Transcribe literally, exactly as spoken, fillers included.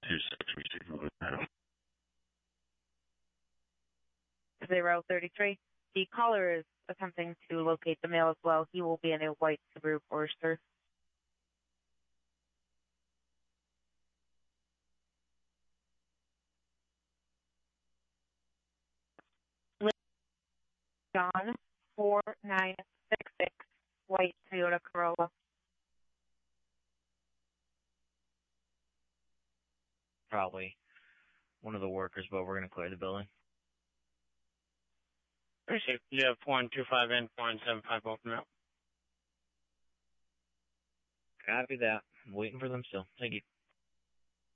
two six receiving now. Zero thirty-three. The caller is attempting to locate the male as well. He will be in a white Subaru Forester. John four nine six six, white Toyota Corolla. Probably one of the workers, but we're going to clear the building. Appreciate it. You have four one two five in, four one seven five open up. Copy that. I'm waiting for them still. Thank you.